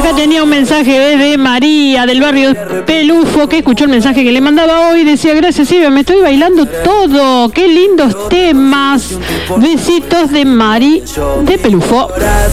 Acá tenía un mensaje de María del barrio Pelufo, que escuchó el mensaje que le mandaba hoy. Decía: gracias, Silvia, me estoy bailando todo. Qué lindos temas. Besitos de Mari de Pelufo.